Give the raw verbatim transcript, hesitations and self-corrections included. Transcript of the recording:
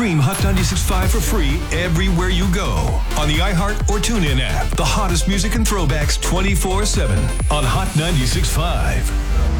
Stream Hot ninety-six point five for free everywhere you go. On the iHeart or TuneIn app. The hottest music and throwbacks twenty-four seven on Hot ninety-six point five.